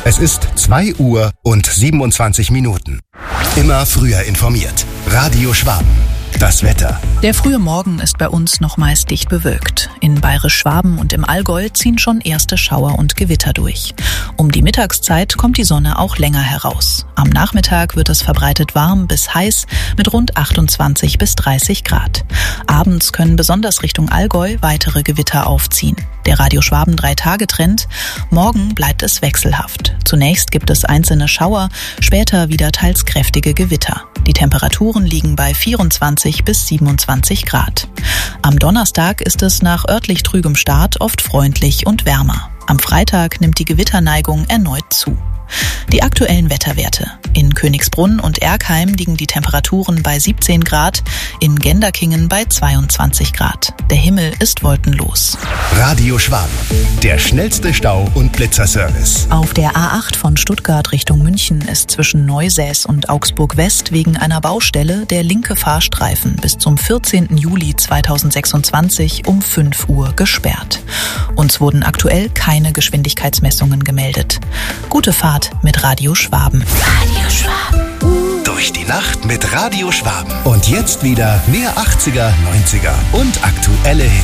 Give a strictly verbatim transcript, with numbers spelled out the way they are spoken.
Es ist zwei Uhr und siebenundzwanzig Minuten. Immer früher informiert. Radio Schwaben. Das Wetter. Der frühe Morgen ist bei uns noch meist dicht bewölkt. In Bayerisch-Schwaben und im Allgäu ziehen schon erste Schauer und Gewitter durch. Um die Mittagszeit kommt die Sonne auch länger heraus. Am Nachmittag wird es verbreitet warm bis heiß mit rund achtundzwanzig bis dreißig Grad. Abends können besonders Richtung Allgäu weitere Gewitter aufziehen. Der Radio Schwaben drei-Tage-Trend. Morgen bleibt es wechselhaft. Zunächst gibt es einzelne Schauer, später wieder teils kräftige Gewitter. Die Temperaturen liegen bei vierundzwanzig bis siebenundzwanzig Grad. Am Donnerstag ist es nach örtlich trübem Start oft freundlich und wärmer. Am Freitag nimmt die Gewitterneigung erneut zu. Die aktuellen Wetterwerte. In Königsbrunn und Erkheim liegen die Temperaturen bei siebzehn Grad, in Genderkingen bei zweiundzwanzig Grad. Der Himmel ist wolkenlos. Radio Schwaben, der schnellste Stau- und Blitzerservice. Auf der A acht von Stuttgart Richtung München ist zwischen Neusäß und Augsburg West wegen einer Baustelle der linke Fahrstreifen bis zum vierzehnten Juli zweitausendsechsundzwanzig um fünf Uhr gesperrt. Uns wurden aktuell keine Geschwindigkeitsmessungen gemeldet. Gute Fahrt mit Radio Schwaben. Radio Schwaben. Durch die Nacht mit Radio Schwaben. Und jetzt wieder mehr achtziger, neunziger und aktuelle Hits.